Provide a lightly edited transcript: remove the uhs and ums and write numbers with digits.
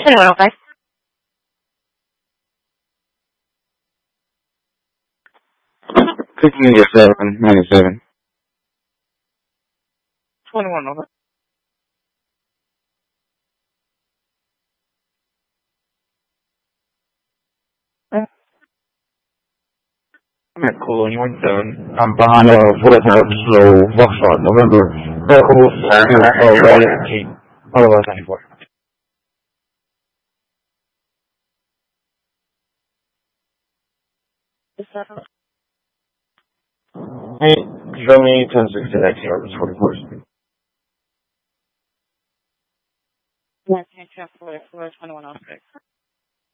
2105. 1597. 2105. I'm at Colony 17. I'm behind Forest House, so Foxtrot, November. Echo, Red, 18. 94. Hey, show me 1060 XR, 44. 1910 for 2106.